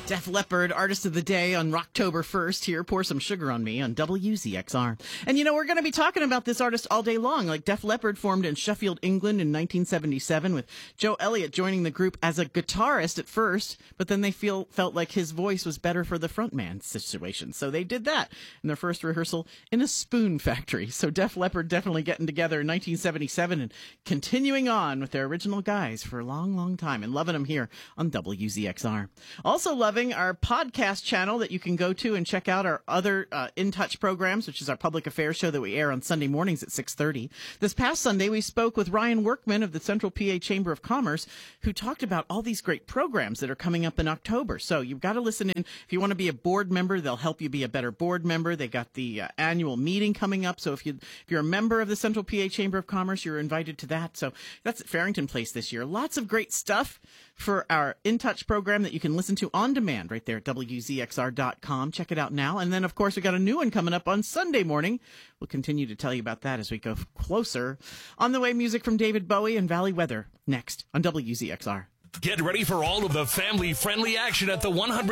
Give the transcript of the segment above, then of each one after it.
Def Leppard, Artist of the Day on Rocktober 1st here. Pour Some Sugar on Me on WZXR. And, we're going to be talking about this artist all day long. Like, Def Leppard formed in Sheffield, England in 1977 with Joe Elliott joining the group as a guitarist at first, but then they felt like his voice was better for the frontman situation. So they did that in their first rehearsal in a spoon factory. So Def Leppard definitely getting together in 1977 and continuing on with their original guys for a long, long time and loving them here on WZXR. Also loving our podcast channel that you can go to and check out our other In Touch programs, which is our public affairs show that we air on Sunday mornings at 6:30. This past Sunday, we spoke with Ryan Workman of the Central PA Chamber of Commerce, who talked about all these great programs that are coming up in October. So you've got to listen in. If you want to be a board member, they'll help you be a better board member. They got the annual meeting coming up. So if you're a member of the Central PA Chamber of Commerce, you're invited to that. So that's at Farrington Place this year. Lots of great stuff for our In Touch program that you can listen to on demand right there at WZXR.com. Check it out now. And then, of course, we got a new one coming up on Sunday morning. We'll continue to tell you about that as we go closer. On the way, music from David Bowie and Valley Weather next on WZXR. Get ready for all of the family-friendly action at the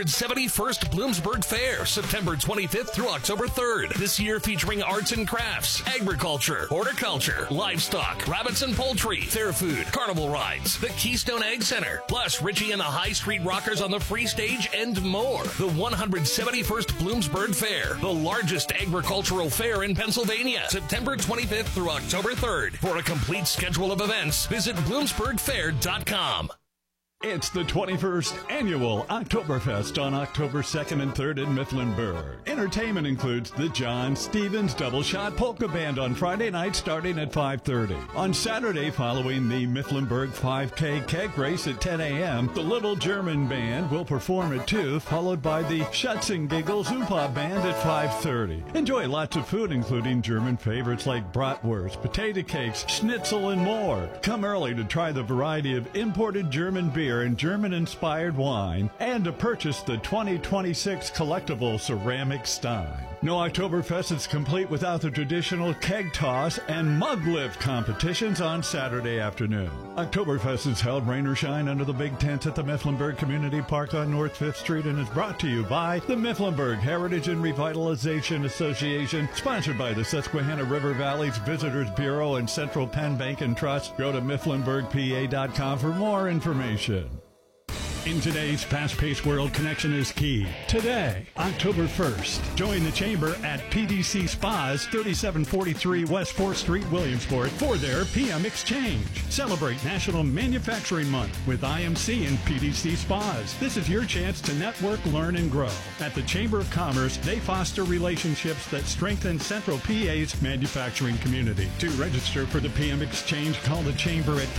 171st Bloomsburg Fair, September 25th through October 3rd. This year featuring arts and crafts, agriculture, horticulture, livestock, rabbits and poultry, fair food, carnival rides, the Keystone Egg Center, plus Richie and the High Street Rockers on the free stage and more. The 171st Bloomsburg Fair, the largest agricultural fair in Pennsylvania, September 25th through October 3rd. For a complete schedule of events, visit bloomsburgfair.com. It's the 21st Annual Oktoberfest on October 2nd and 3rd in Mifflinburg. Entertainment includes the John Stevens Double Shot Polka Band on Friday night starting at 5:30. On Saturday, following the Mifflinburg 5K keg race at 10 a.m., the Little German Band will perform at 2, followed by the Schutzengiggles Oompa Band at 5:30. Enjoy lots of food, including German favorites like bratwurst, potato cakes, schnitzel, and more. Come early to try the variety of imported German beer and German-inspired wine, and to purchase the 2026 collectible ceramic stein. No Oktoberfest is complete without the traditional keg toss and mug lift competitions on Saturday afternoon. Oktoberfest is held rain or shine under the big tents at the Mifflinburg Community Park on North 5th Street and is brought to you by the Mifflinburg Heritage and Revitalization Association, sponsored by the Susquehanna River Valley's Visitors Bureau and Central Penn Bank and Trust. Go to mifflinburgpa.com for more information. In today's fast-paced world, connection is key. Today, October 1st, join the Chamber at PDC Spas, 3743 West 4th Street, Williamsport, for their PM Exchange. Celebrate National Manufacturing Month with IMC and PDC Spas. This is your chance to network, learn, and grow. At the Chamber of Commerce, they foster relationships that strengthen Central PA's manufacturing community. To register for the PM Exchange, call the Chamber at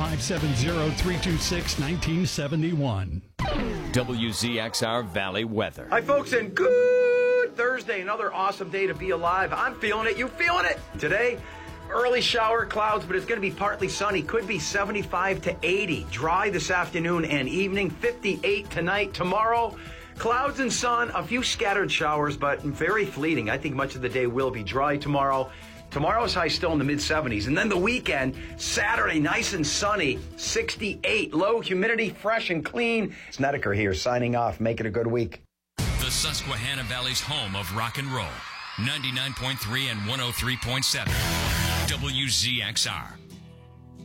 570-326-1971. WZXR Valley Weather. Hi, folks, and good Thursday. Another awesome day to be alive. I'm feeling it. You feeling it? Today, early shower clouds, but it's going to be partly sunny. Could be 75 to 80. Dry this afternoon and evening. 58 tonight. Tomorrow, clouds and sun. A few scattered showers, but very fleeting. I think much of the day will be dry tomorrow. Tomorrow's high still in the mid-70s. And then the weekend, Saturday, nice and sunny, 68. Low humidity, fresh and clean. Snedeker here signing off. Make it a good week. The Susquehanna Valley's home of rock and roll. 99.3 and 103.7. WZXR.